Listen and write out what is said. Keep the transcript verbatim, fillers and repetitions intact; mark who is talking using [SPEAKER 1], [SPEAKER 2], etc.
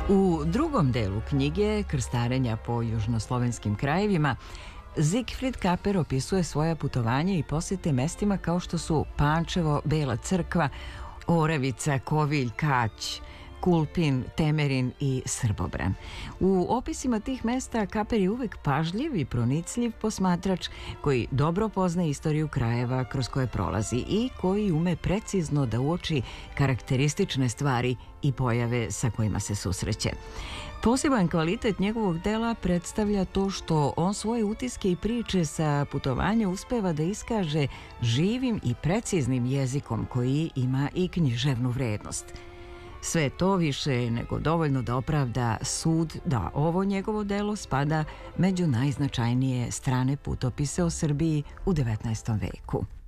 [SPEAKER 1] U drugom delu knjige Krstarenja po južnoslovenskim krajevima Zigfrid Kaper opisuje svoja putovanja i posjete mestima kao što su Pančevo, Bela crkva, Orevica, Kovilj, Kać, Kulpin, Temerin i Srbobran. U opisima tih mesta Kaper je uvek pažljiv i pronicljiv posmatrač koji dobro poznaje istoriju krajeva kroz koje prolazi i koji ume precizno da uoči karakteristične stvari i pojave sa kojima se susreće. Poseban kvalitet njegovog dela predstavlja to što on svoje utiske i priče sa putovanja uspeva da iskaže živim i preciznim jezikom koji ima i književnu vrednost. Sve to više je nego dovoljno da opravda sud da ovo njegovo delo spada među najznačajnije strane putopise o Srbiji u devetnaestom veku.